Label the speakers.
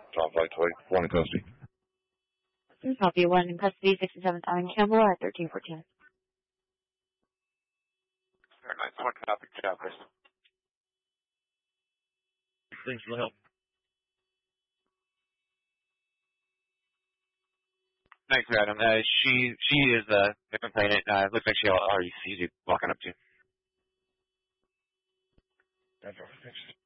Speaker 1: Top Flight 1 in custody.
Speaker 2: Copy, 1 in custody, 67th Avenue, Campbell at 1314.
Speaker 3: Nice. 1 copy, Chopper.
Speaker 4: Thanks for the help.
Speaker 3: Thanks, Adam. She is the complainant. Looks like she already sees you walking up to you.
Speaker 1: Thanks.